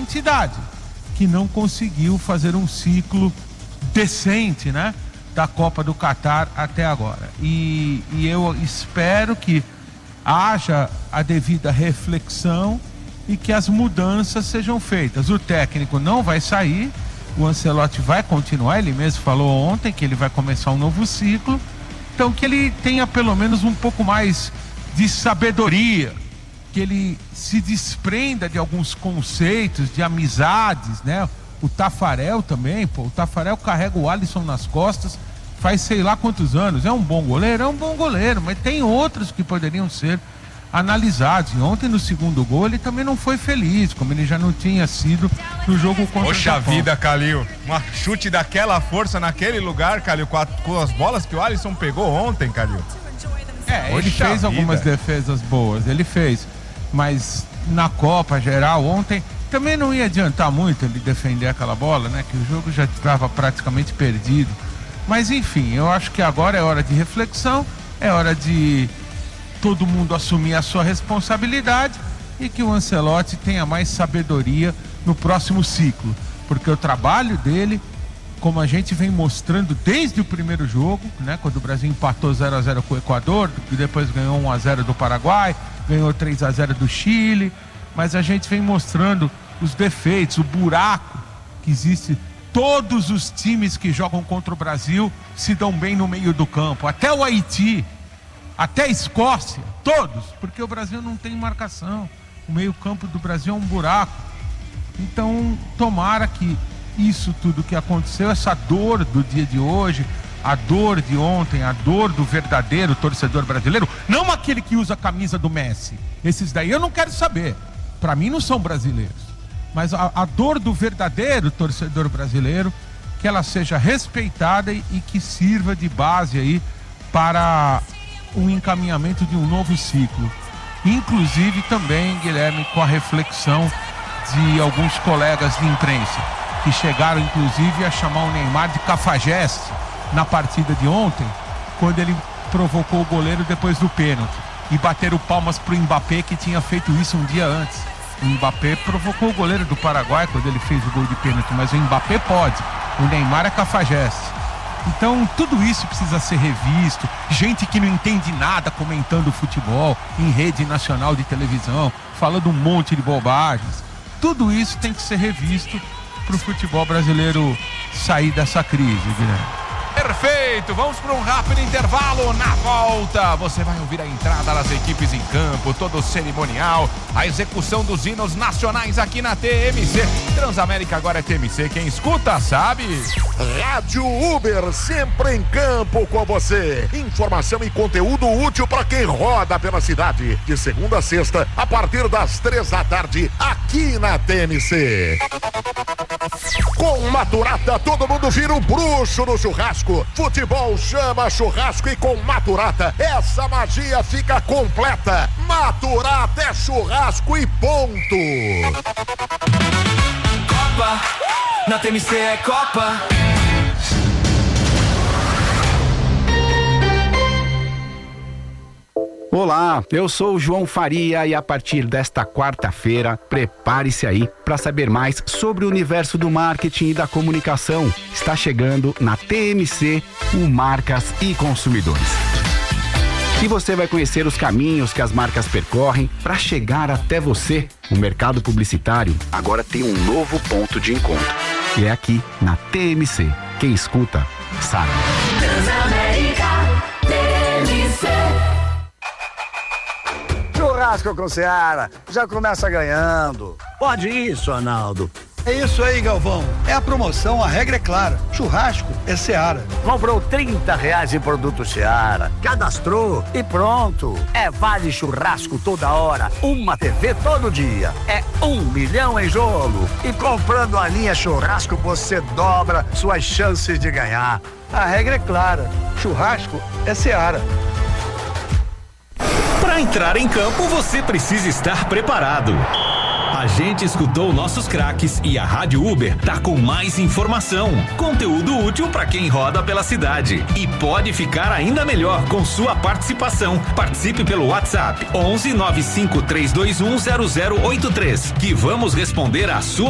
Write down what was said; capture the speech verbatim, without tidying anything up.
entidade que não conseguiu fazer um ciclo decente, né, da Copa do Catar até agora. E, e eu espero que haja a devida reflexão e que as mudanças sejam feitas. O técnico não vai sair, o Ancelotti vai continuar, ele mesmo falou ontem que ele vai começar um novo ciclo, então que ele tenha pelo menos um pouco mais de sabedoria, que ele se desprenda de alguns conceitos, de amizades, né? O Tafarel também, pô, o Tafarel carrega o Alisson nas costas faz sei lá quantos anos. É um bom goleiro? É um bom goleiro, mas tem outros que poderiam ser analisados. E ontem no segundo gol ele também não foi feliz, como ele já não tinha sido no jogo contra o Japão. Poxa vida, Calil, um chute daquela força naquele lugar, Calil, com, a, com as bolas que o Alisson pegou ontem, Calil. É, ele Poxa fez vida. algumas defesas boas, ele fez, mas na Copa geral ontem também não ia adiantar muito ele defender aquela bola, né, que o jogo já estava praticamente perdido. Mas enfim, eu acho que agora é hora de reflexão, é hora de todo mundo assumir a sua responsabilidade e que o Ancelotti tenha mais sabedoria no próximo ciclo, porque o trabalho dele, como a gente vem mostrando desde o primeiro jogo, né, quando o Brasil empatou zero a zero com o Equador, e depois ganhou um a zero do Paraguai, ganhou três a zero do Chile, mas a gente vem mostrando os defeitos, o buraco que existe. Todos os times que jogam contra o Brasil se dão bem no meio do campo, até o Haiti, até a Escócia, todos, porque o Brasil não tem marcação, o meio campo do Brasil é um buraco. Então tomara que isso tudo que aconteceu, essa dor do dia de hoje, a dor de ontem, a dor do verdadeiro torcedor brasileiro, não aquele que usa a camisa do Messi, esses daí eu não quero saber, para mim não são brasileiros. Mas a, a dor do verdadeiro torcedor brasileiro, que ela seja respeitada e, e que sirva de base aí para o encaminhamento de um novo ciclo. Inclusive também, Guilherme, com a reflexão de alguns colegas de imprensa, que chegaram inclusive a chamar o Neymar de cafajeste na partida de ontem, quando ele provocou o goleiro depois do pênalti, e bateram palmas para o Mbappé, que tinha feito isso um dia antes. O Mbappé provocou o goleiro do Paraguai quando ele fez o gol de pênalti, mas o Mbappé pode, o Neymar é cafajeste. Então tudo isso precisa ser revisto. Gente que não entende nada comentando futebol em rede nacional de televisão, falando um monte de bobagens. Tudo isso tem que ser revisto para o futebol brasileiro sair dessa crise, Guilherme. Perfeito, vamos para um rápido intervalo. Na volta você vai ouvir a entrada das equipes em campo, todo o cerimonial, a execução dos hinos nacionais aqui na T M C. Transamérica agora é T M C, quem escuta sabe. Rádio Uber, sempre em campo com você. Informação e conteúdo útil para quem roda pela cidade. De segunda a sexta, a partir das três da tarde, aqui na T M C. Com Maturata, todo mundo vira um bruxo no churrasco. Futebol chama churrasco e com Maturata essa magia fica completa. Maturata é churrasco e ponto. Copa, na T M C é Copa. Olá, eu sou o João Faria e a partir desta quarta-feira, prepare-se aí para saber mais sobre o universo do marketing e da comunicação. Está chegando na T M C o Marcas e Consumidores. E você vai conhecer os caminhos que as marcas percorrem para chegar até você. O mercado publicitário agora tem um novo ponto de encontro. E é aqui na T M C. Quem escuta, sabe. Transamérica, T M C. Churrasco com Seara, já começa ganhando. Pode isso, Arnaldo. É isso aí, Galvão. É a promoção, a regra é clara. Churrasco é Seara. Comprou trinta reais em produto Seara, cadastrou e pronto. É vale churrasco toda hora, uma T V todo dia. É um milhão em jogo. E comprando a linha churrasco, você dobra suas chances de ganhar. A regra é clara. Churrasco é Seara. Para entrar em campo, você precisa estar preparado. A gente escutou nossos craques e a Rádio Uber tá com mais informação, conteúdo útil para quem roda pela cidade e pode ficar ainda melhor com sua participação. Participe pelo WhatsApp onze nove cinco três dois um zero zero oito três que vamos responder a sua